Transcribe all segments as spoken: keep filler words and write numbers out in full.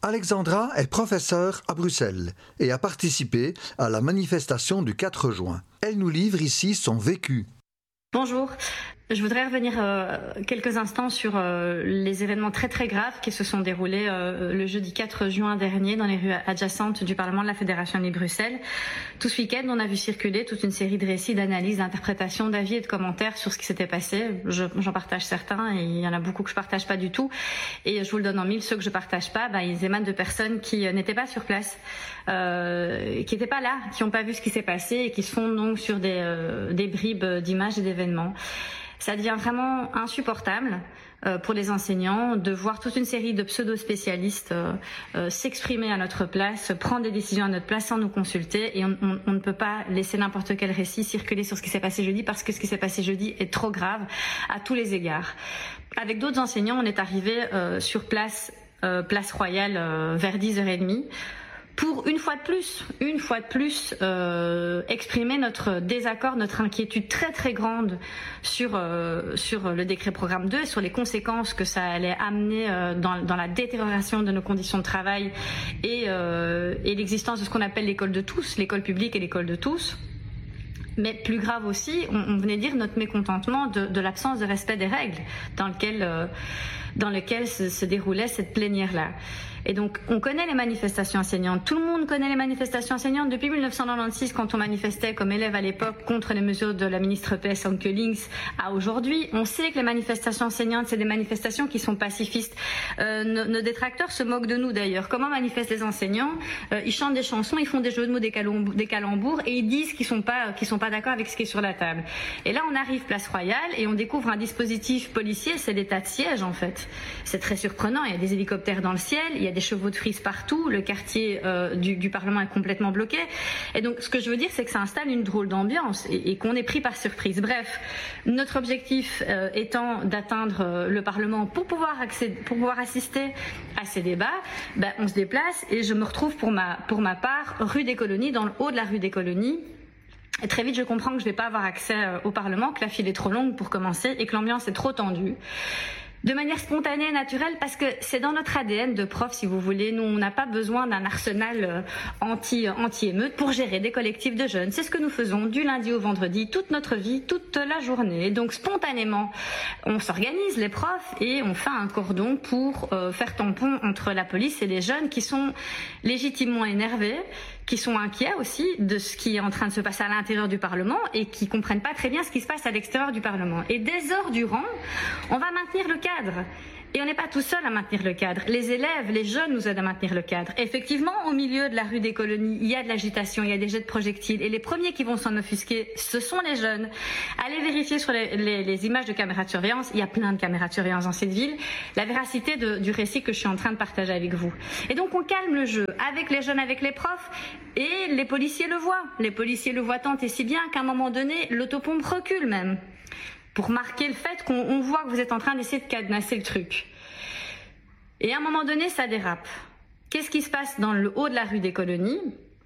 Alexandra est professeure à Bruxelles et a participé à la manifestation du quatre juin. Elle nous livre ici son vécu. Bonjour, je voudrais revenir euh, quelques instants sur euh, les événements très très graves qui se sont déroulés euh, le jeudi quatre juin dernier dans les rues adjacentes du Parlement de la Fédération de Bruxelles. Tout ce week-end, on a vu circuler toute une série de récits, d'analyses, d'interprétations, d'avis et de commentaires sur ce qui s'était passé. Je, j'en partage certains et il y en a beaucoup que je partage pas du tout. Et je vous le donne en mille, ceux que je partage pas, bah, ils émanent de personnes qui euh, n'étaient pas sur place, euh, qui n'étaient pas là, qui n'ont pas vu ce qui s'est passé et qui se fondent donc sur des, euh, des bribes d'images et d'événements. Ça devient vraiment insupportable euh, pour les enseignants de voir toute une série de pseudo-spécialistes euh, euh, s'exprimer à notre place, prendre des décisions à notre place sans nous consulter, et on, on, on ne peut pas laisser n'importe quel récit circuler sur ce qui s'est passé jeudi parce que ce qui s'est passé jeudi est trop grave à tous les égards. Avec d'autres enseignants, on est arrivé euh, sur place, euh, place Royale euh, vers dix heures trente pour une fois de plus, une fois de plus, euh, exprimer notre désaccord, notre inquiétude très très grande sur euh, sur le décret programme deux et sur les conséquences que ça allait amener euh, dans, dans la détérioration de nos conditions de travail et, euh, et l'existence de ce qu'on appelle l'école de tous, l'école publique et l'école de tous. Mais plus grave aussi, on, on venait dire notre mécontentement de, de l'absence de respect des règles dans lequel euh, dans lequel se, se déroulait cette plénière-là. Et donc, on connaît les manifestations enseignantes. Tout le monde connaît les manifestations enseignantes depuis mille neuf cent quatre-vingt-seize, quand on manifestait comme élève à l'époque contre les mesures de la ministre P S Anke Links à aujourd'hui. On sait que les manifestations enseignantes, c'est des manifestations qui sont pacifistes. Euh, nos, nos détracteurs se moquent de nous d'ailleurs. Comment manifestent les enseignants? euh, Ils chantent des chansons, ils font des jeux de mots, des, calembours, des calembours, et ils disent qu'ils sont pas, qu'ils sont pas d'accord avec ce qui est sur la table. Et là, on arrive place Royale et on découvre un dispositif policier, c'est l'état de siège en fait. C'est très surprenant. Il y a des hélicoptères dans le ciel, il y a des chevaux de frise partout, le quartier euh, du, du Parlement est complètement bloqué. Et donc, ce que je veux dire, c'est que ça installe une drôle d'ambiance et, et qu'on est pris par surprise. Bref, notre objectif euh, étant d'atteindre euh, le Parlement pour pouvoir accéder, pour pouvoir assister à ces débats, ben, on se déplace et je me retrouve pour ma, pour ma part rue des Colonies, dans le haut de la rue des Colonies. Et très vite, je comprends que je ne vais pas avoir accès euh, au Parlement, que la file est trop longue pour commencer et que l'ambiance est trop tendue. De manière spontanée et naturelle, parce que c'est dans notre A D N de prof, si vous voulez. Nous, on n'a pas besoin d'un arsenal anti, anti-émeute pour gérer des collectifs de jeunes. C'est ce que nous faisons du lundi au vendredi, toute notre vie, toute la journée. Et donc, spontanément, on s'organise, les profs, et on fait un cordon pour euh, faire tampon entre la police et les jeunes qui sont légitimement énervés, qui sont inquiets aussi de ce qui est en train de se passer à l'intérieur du Parlement et qui comprennent pas très bien ce qui se passe à l'extérieur du Parlement. Et des heures durant, on va maintenir le cadre. Et on n'est pas tout seul à maintenir le cadre. Les élèves, les jeunes nous aident à maintenir le cadre. Effectivement, au milieu de la rue des Colonies, il y a de l'agitation, il y a des jets de projectiles. Et les premiers qui vont s'en offusquer, ce sont les jeunes. Allez vérifier sur les, les, les images de caméras de surveillance. Il y a plein de caméras de surveillance dans cette ville. La véracité de, du récit que je suis en train de partager avec vous. Et donc, on calme le jeu avec les jeunes, avec les profs. Et les policiers le voient. Les policiers le voient tant et si bien qu'à un moment donné, l'autopompe recule même, pour marquer le fait qu'on on voit que vous êtes en train d'essayer de cadenasser le truc. Et à un moment donné, ça dérape. Qu'est-ce qui se passe dans le haut de la rue des Colonies?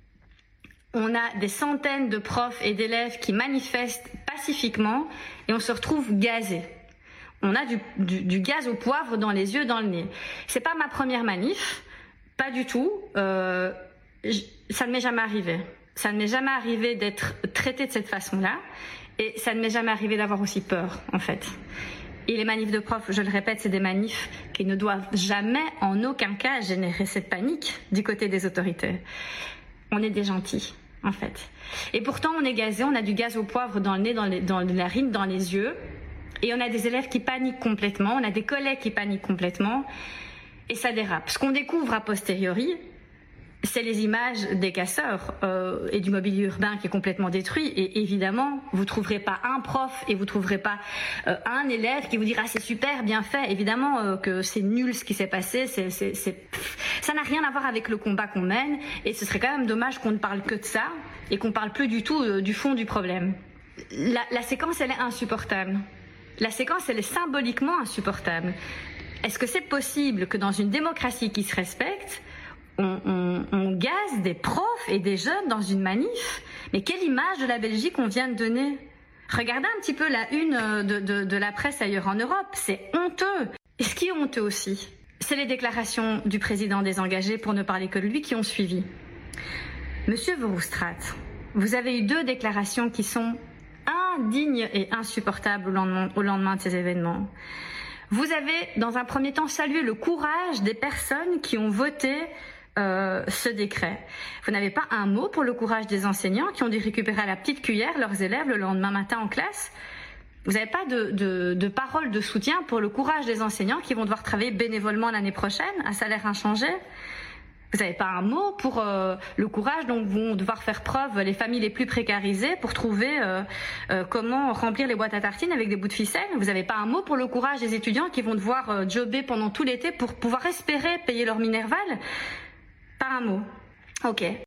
On a des centaines de profs et d'élèves qui manifestent pacifiquement et on se retrouve gazés. On a du, du, du gaz au poivre dans les yeux, dans le nez. C'est pas ma première manif, pas du tout. Euh, j- ça ne m'est jamais arrivé. Ça ne m'est jamais arrivé d'être traitée de cette façon-là. Et ça ne m'est jamais arrivé d'avoir aussi peur, en fait. Et les manifs de profs, je le répète, c'est des manifs qui ne doivent jamais, en aucun cas, générer cette panique du côté des autorités. On est des gentils, en fait. Et pourtant, on est gazé, on a du gaz au poivre dans le nez, dans, les, dans la narine, dans les yeux. Et on a des élèves qui paniquent complètement, on a des collègues qui paniquent complètement. Et ça dérape. Ce qu'on découvre a posteriori, c'est les images des casseurs euh, et du mobilier urbain qui est complètement détruit. Et évidemment, vous trouverez pas un prof et vous trouverez pas euh, un élève qui vous dira ah, c'est super, bien fait. Évidemment euh, que c'est nul ce qui s'est passé. C'est, c'est, c'est... Ça n'a rien à voir avec le combat qu'on mène. Et ce serait quand même dommage qu'on ne parle que de ça et qu'on parle plus du tout euh, du fond du problème. La, la séquence, elle est insupportable. La séquence, elle est symboliquement insupportable. Est-ce que c'est possible que dans une démocratie qui se respecte, On, on, on gaze des profs et des jeunes dans une manif? Mais quelle image de la Belgique on vient de donner? Regardez un petit peu la une de, de, de la presse ailleurs en Europe, c'est honteux. Et ce qui est honteux aussi, C'est les déclarations du président désengagé, pour ne parler que de lui, qui ont suivi. Monsieur Verhofstadt, vous avez eu deux déclarations qui sont indignes et insupportables au lendemain, au lendemain de ces événements. Vous avez, dans un premier temps, salué le courage des personnes qui ont voté euh, ce décret. Vous n'avez pas un mot pour le courage des enseignants qui ont dû récupérer à la petite cuillère leurs élèves le lendemain matin en classe. Vous n'avez pas de, de, de parole de soutien pour le courage des enseignants qui vont devoir travailler bénévolement l'année prochaine, à salaire inchangé. Vous n'avez pas un mot pour euh, le courage dont vont devoir faire preuve les familles les plus précarisées pour trouver euh, euh, comment remplir les boîtes à tartines avec des bouts de ficelle. Vous n'avez pas un mot pour le courage des étudiants qui vont devoir euh, jobber pendant tout l'été pour pouvoir espérer payer leur Minerval. Pas un mot. Ok.